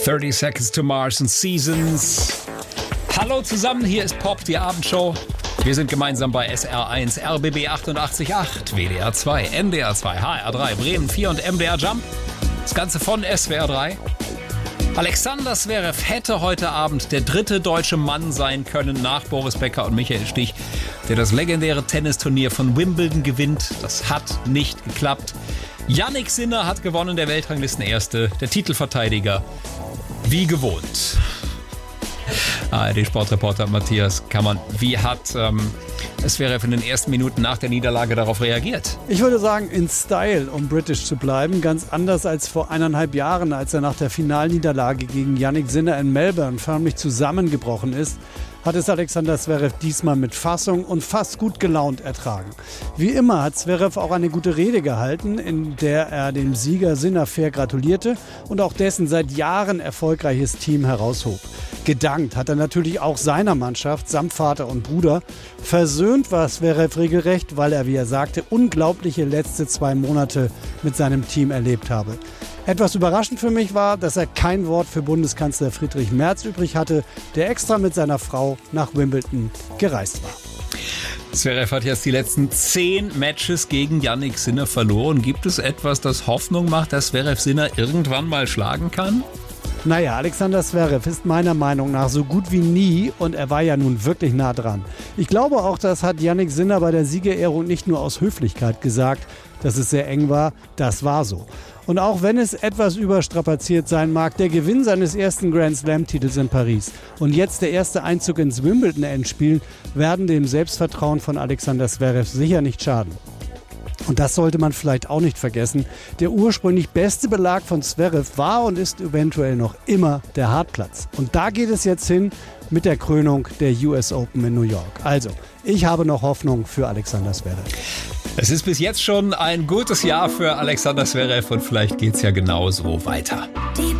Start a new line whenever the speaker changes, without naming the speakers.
30 Seconds to Mars and Seasons. Hallo zusammen, hier ist Pop, die Abendshow. Wir sind gemeinsam bei SR1, RBB 88.8, WDR 2, NDR 2, HR 3, Bremen 4 und MDR Jump. Das Ganze von SWR 3. Alexander Zverev hätte heute Abend der dritte deutsche Mann sein können nach Boris Becker und Michael Stich, der das legendäre Tennisturnier von Wimbledon gewinnt. Das hat nicht geklappt. Jannik Sinner hat gewonnen, der Weltranglistenerste, der Titelverteidiger, wie gewohnt. ARD-Sportreporter Matthias Kammann, wie hat Zverev in den ersten Minuten nach der Niederlage darauf reagiert?
Ich würde sagen, in Style, um britisch zu bleiben. Ganz anders als vor 1,5 Jahren, als er nach der Finalniederlage gegen Jannik Sinner in Melbourne förmlich zusammengebrochen ist, hat es Alexander Zverev diesmal mit Fassung und fast gut gelaunt ertragen. Wie immer hat Zverev auch eine gute Rede gehalten, in der er dem Sieger Sinner fair gratulierte und auch dessen seit Jahren erfolgreiches Team heraushob. Gedankt hat er natürlich auch seiner Mannschaft samt Vater und Bruder. Versöhnt war Zverev regelrecht, weil er, wie er sagte, unglaubliche letzte 2 Monate mit seinem Team erlebt habe. Etwas überraschend für mich war, dass er kein Wort für Bundeskanzler Friedrich Merz übrig hatte, der extra mit seiner Frau nach Wimbledon gereist war.
Zverev hat jetzt die letzten 10 Matches gegen Jannik Sinner verloren. Gibt es etwas, das Hoffnung macht, dass Zverev Sinner irgendwann mal schlagen kann?
Naja, Alexander Zverev ist meiner Meinung nach so gut wie nie und er war ja nun wirklich nah dran. Ich glaube auch, das hat Jannik Sinner bei der Siegerehrung nicht nur aus Höflichkeit gesagt, dass es sehr eng war, das war so. Und auch wenn es etwas überstrapaziert sein mag, der Gewinn seines ersten Grand-Slam-Titels in Paris und jetzt der erste Einzug ins Wimbledon-Endspiel werden dem Selbstvertrauen von Alexander Zverev sicher nicht schaden. Und das sollte man vielleicht auch nicht vergessen. Der ursprünglich beste Belag von Zverev war und ist eventuell noch immer der Hartplatz. Und da geht es jetzt hin mit der Krönung der US Open in New York. Also, ich habe noch Hoffnung für Alexander Zverev.
Es ist bis jetzt schon ein gutes Jahr für Alexander Zverev und vielleicht geht es ja genauso weiter.
Die